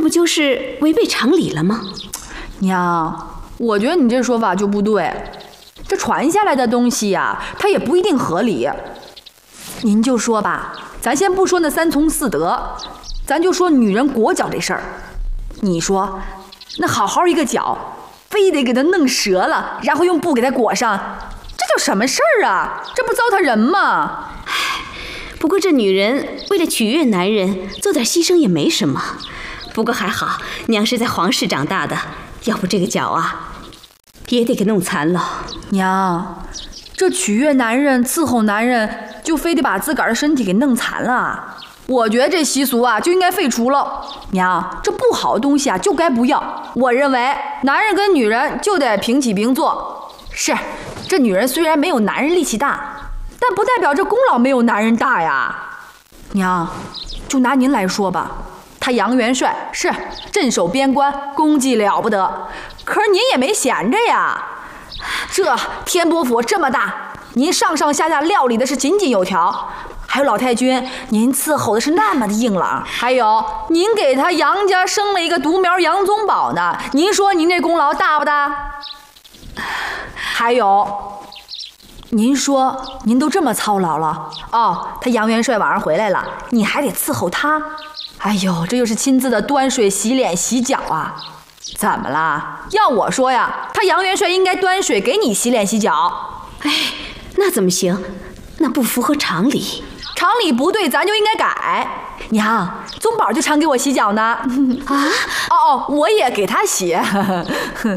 不就是违背常理了吗？ 娘，我觉得你这说法就不对。这传下来的东西呀，它也不一定合理。您就说吧，咱先不说那三从四德，咱就说女人裹脚这事儿。你说，那好好一个脚，非得给它弄折了，然后用布给它裹上，这叫什么事儿啊？这不糟蹋人吗？ 不过这女人为了取悦男人，做点牺牲也没什么。不过还好，娘是在皇室长大的，要不这个脚啊，也得给弄残了。 娘，这取悦男人、伺候男人，就非得把自个儿的身体给弄残了？我觉得这习俗啊就应该废除了。娘，这不好的东西啊就该不要。我认为男人跟女人就得平起平坐。是，这女人虽然没有男人力气大，但不代表这功劳没有男人大呀。娘，就拿您来说吧，他杨元帅是镇守边关，功绩了不得，可是您也没闲着呀。这天波府这么大，您上上下下料理的是井井有条，还有老太君，您伺候的是那么的硬朗，还有您给他杨家生了一个独苗杨宗保呢，您说您这功劳大不大？还有，您说您都这么操劳了哦，他杨元帅晚上回来了，你还得伺候他。哎呦，这又是亲自的端水洗脸洗脚啊！怎么啦？要我说呀，他杨元帅应该端水给你洗脸洗脚。 哎，那怎么行？那不符合常理。 常理不对，咱就应该改。娘，宗保就常给我洗脚呢。啊？哦，我也给他洗。